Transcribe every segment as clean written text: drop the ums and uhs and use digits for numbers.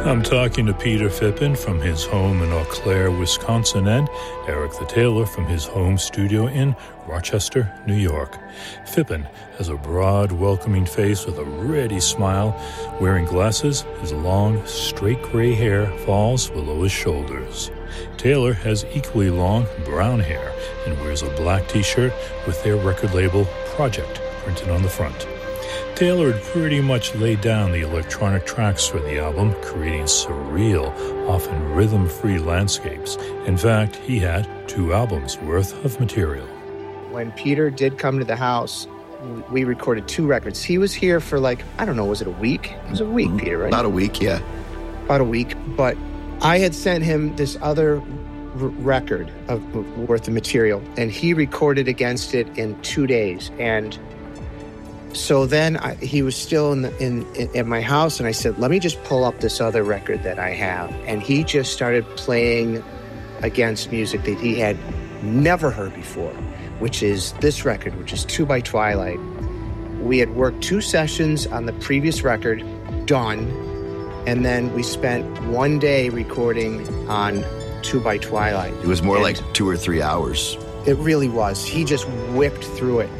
I'm talking to Peter Phippen from his home in Eau Claire, Wisconsin, and Eric the Taylor from his home studio in Rochester, New York. Phippen has a broad, welcoming face with a ready smile. Wearing glasses, his long, straight gray hair falls below his shoulders. Taylor has equally long, brown hair and wears a black t-shirt with their record label Project printed on the front. Taylor had pretty much laid down the electronic tracks for the album, creating surreal, often rhythm-free landscapes. In fact, he had 2 albums worth of material. When Peter did come to the house, we recorded 2 records. He was here for was it a week? It was a week, Peter, right? About a week, yeah. About a week, but I had sent him this other record worth of material, and he recorded against it in 2 days, and so then he was still at my house, and I said, let me just pull up this other record that I have. And he just started playing against music that he had never heard before, which is this record, which is 2 by Twilight. We had worked 2 sessions on the previous record, done, and then we spent 1 day recording on 2 by Twilight. It was more like 2 or 3 hours. It really was. He just whipped through it.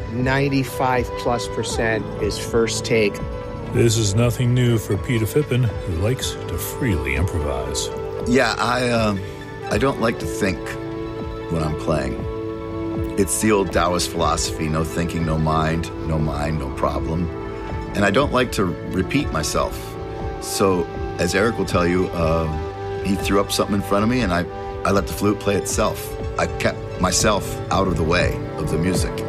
95+% his first take. This is nothing new for Peter Phippen, who likes to freely improvise. Yeah, I don't like to think when I'm playing. It's the old Taoist philosophy, no thinking, no mind, no problem. And I don't like to repeat myself. So, as Eric will tell you, he threw up something in front of me and I let the flute play itself. I kept myself out of the way of the music.